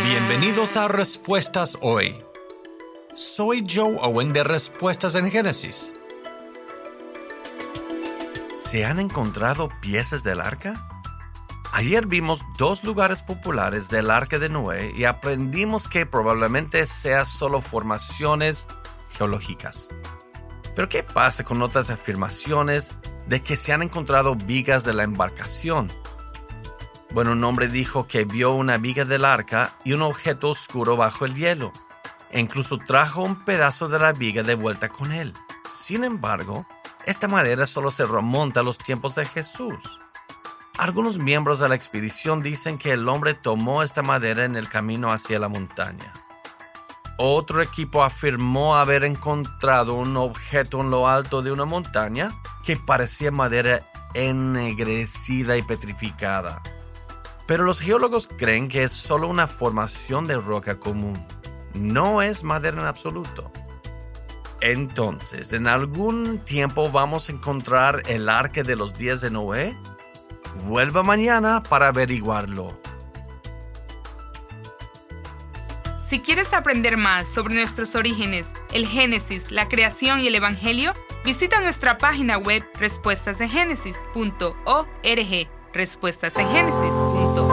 Bienvenidos a Respuestas Hoy. Soy Joe Owen de Respuestas en Génesis. ¿Se han encontrado piezas del arca? Ayer vimos dos lugares populares del arca de Noé y aprendimos que probablemente sean solo formaciones geológicas. Pero ¿qué pasa con otras afirmaciones de que se han encontrado vigas de la embarcación? Bueno, un hombre dijo que vio una viga del arca y un objeto oscuro bajo el hielo, e incluso trajo un pedazo de la viga de vuelta con él. Sin embargo, esta madera solo se remonta a los tiempos de Jesús. Algunos miembros de la expedición dicen que el hombre tomó esta madera en el camino hacia la montaña. Otro equipo afirmó haber encontrado un objeto en lo alto de una montaña que parecía madera ennegrecida y petrificada. Pero los geólogos creen que es solo una formación de roca común. No es madera en absoluto. Entonces, ¿en algún tiempo vamos a encontrar el arca de los días de Noé? Vuelva mañana para averiguarlo. Si quieres aprender más sobre nuestros orígenes, el Génesis, la creación y el Evangelio, visita nuestra página web respuestasengénesis.org. respuestasengénesis.org.